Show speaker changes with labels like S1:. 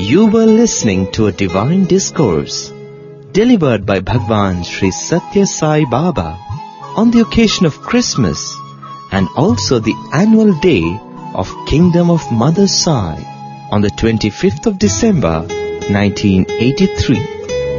S1: You were listening to a divine discourse delivered by Bhagwan Sri Satya Sai Baba on the occasion of Christmas and also the annual day of Kingdom of Mother Sai on the 25th of December 1983.